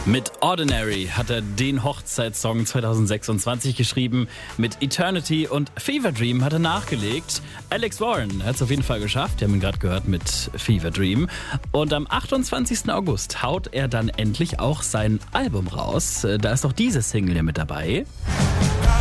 Mit Ordinary hat er den Hochzeitssong 2026 geschrieben. Mit Eternity und Fever Dream hat er nachgelegt. Alex Warren hat es auf jeden Fall geschafft. Wir haben ihn gerade gehört mit Fever Dream. Und am 28. August haut er dann endlich auch sein Album raus. Da ist auch diese Single hier mit dabei.